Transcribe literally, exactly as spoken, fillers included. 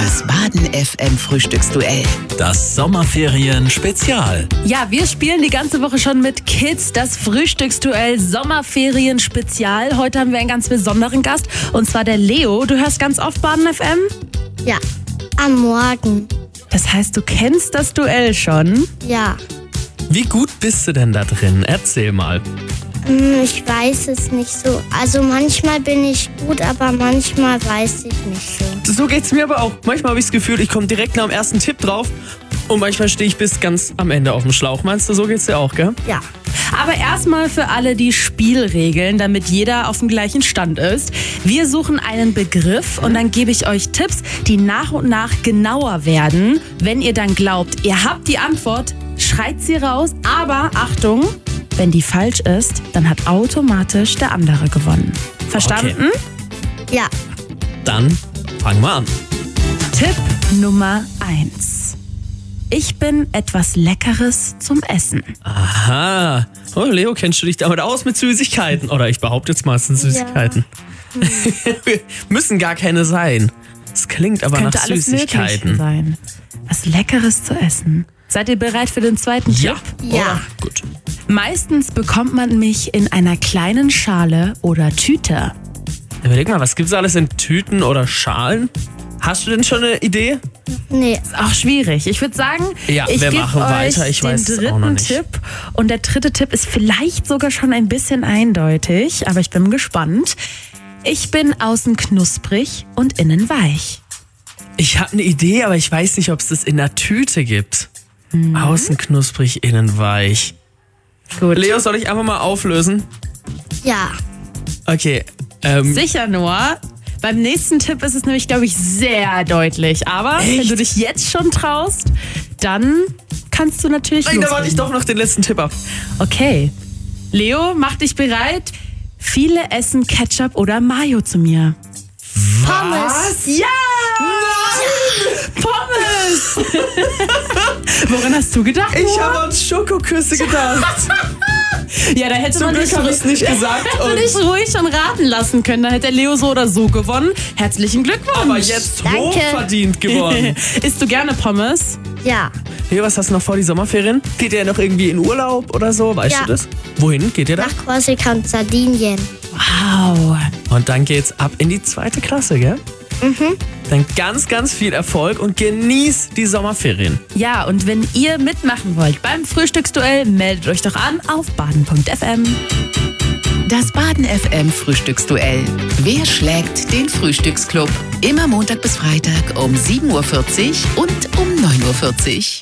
Das Baden F M Frühstücksduell. Das Sommerferien-Spezial. Ja, wir spielen die ganze Woche schon mit Kids das Frühstücksduell Sommerferien-Spezial. Heute haben wir einen ganz besonderen Gast und zwar der Leo. Du hörst ganz oft Baden F M? Ja, am Morgen. Das heißt, du kennst das Duell schon? Ja. Wie gut bist du denn da drin? Erzähl mal. Hm, Ich weiß es nicht so. Also manchmal bin ich gut, aber manchmal weiß ich nicht so. So geht's mir aber auch. Manchmal habe ich das Gefühl, ich komme direkt nach dem ersten Tipp drauf und manchmal stehe ich bis ganz am Ende auf dem Schlauch. Meinst du, so geht's dir auch, gell? Ja. Aber erstmal für alle die Spielregeln, damit jeder auf dem gleichen Stand ist. Wir suchen einen Begriff und dann gebe ich euch Tipps, die nach und nach genauer werden. Wenn ihr dann glaubt, ihr habt die Antwort, schreit sie raus. Aber Achtung, wenn die falsch ist, dann hat automatisch der andere gewonnen. Verstanden? Ja. Dann fangen wir an. Tipp Nummer eins. Ich bin etwas Leckeres zum Essen. Aha. Oh, Leo, kennst du dich damit aus mit Süßigkeiten? Oder ich behaupte jetzt mal, es sind Süßigkeiten. Müssen gar keine sein. Es klingt aber Könnte nach alles Süßigkeiten. Mögliche sein. Was Leckeres zu essen. Seid ihr bereit für den zweiten Ja. Tipp? Ja. Gut. Meistens bekommt man mich in einer kleinen Schale oder Tüte. Überleg mal, was gibt's alles in Tüten oder Schalen? Hast du denn schon eine Idee? Nee. Ist auch schwierig. Ich würde sagen, Ja, ich wir gebe machen euch weiter. Ich den weiß es dritten auch noch nicht. Tipp. Und der dritte Tipp ist vielleicht sogar schon ein bisschen eindeutig, aber ich bin gespannt. Ich bin außen knusprig und innen weich. Ich habe eine Idee, aber ich weiß nicht, ob es das in der Tüte gibt. Außen knusprig, innen weich. Gut. Leo, soll ich einfach mal auflösen? Ja. Okay. Ähm, Sicher, Noah. Beim nächsten Tipp ist es nämlich, glaube ich, sehr deutlich. Aber wenn Echt? du dich jetzt schon traust, dann kannst du natürlich nein, da warte ich loslegen. doch noch den letzten Tipp ab. Okay. Leo, mach dich bereit. Viele essen Ketchup oder Mayo zu mir. Pommes. Ja! Pommes! Woran hast du gedacht? Ich Noah? habe an Schokoküsse gedacht. Ja, da hätte Zum man Glück dich habe ich es nicht gesagt. hätte Und dich ruhig schon raten lassen können. Da hätte der Leo so oder so gewonnen. Herzlichen Glückwunsch. aber jetzt Danke. hochverdient gewonnen. Isst du gerne Pommes? Ja. Leo, was hast du noch vor die Sommerferien? Geht ihr noch irgendwie in Urlaub oder so? Weißt Ja. du das? Wohin geht ihr da? Nach Korsika und Sardinien. Wow. Und dann geht's ab in die zweite Klasse, gell? Mhm. Dann ganz, ganz viel Erfolg und genieß die Sommerferien. Ja, und wenn ihr mitmachen wollt beim Frühstücksduell, meldet euch doch an auf baden punkt f m. Das Baden F M Frühstücksduell. Wer schlägt den Frühstücksclub? Immer Montag bis Freitag um sieben Uhr vierzig und um neun Uhr vierzig.